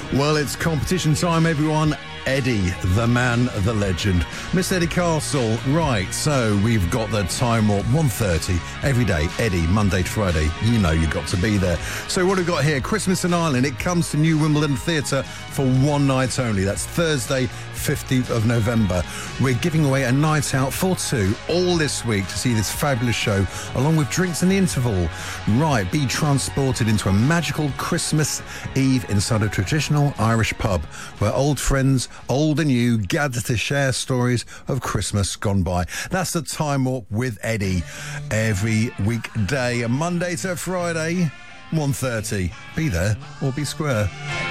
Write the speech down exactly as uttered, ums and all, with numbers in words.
Well, it's competition time, everyone. Eddie, the man, the legend. Miss Eddie Castle. Right, so we've got the time warp, one thirty every day. Eddie, Monday to Friday. You know you've got to be there. So what have we got here? Christmas in Ireland. It comes to New Wimbledon Theatre for one night only. That's Thursday, fifteenth of November. We're giving away a night out for two all this week to see this fabulous show, along with drinks in the interval. Right, be transported into a magical Christmas Eve inside a traditional Irish pub where old friends, old and new, gather to share stories of Christmas gone by. That's the Time Warp with Eddie. Every weekday, Monday to Friday, one thirty. Be there or be square.